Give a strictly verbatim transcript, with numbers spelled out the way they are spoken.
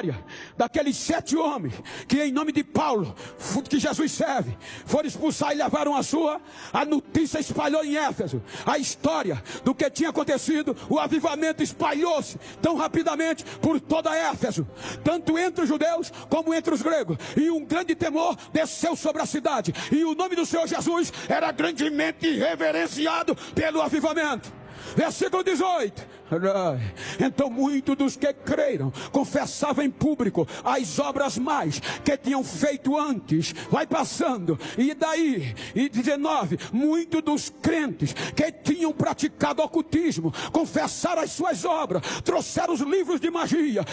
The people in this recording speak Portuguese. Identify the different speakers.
Speaker 1: história daqueles sete homens que em nome de Paulo, que Jesus serve, foram expulsar e levaram a sua, a notícia espalhou em Éfeso, a história do que tinha acontecido, o avivamento espalhou-se tão rapidamente por toda Éfeso, tanto entre os judeus como entre os gregos, e um grande temor desceu sobre a cidade, e o nome do Senhor Jesus era grandemente reverenciado pelo avivamento. Versículo dezoito. Então muitos dos que creram confessavam em público as obras mais que tinham feito antes. Vai passando. E daí, e dezenove, muitos dos crentes que tinham praticado ocultismo confessaram as suas obras, trouxeram os livros de magia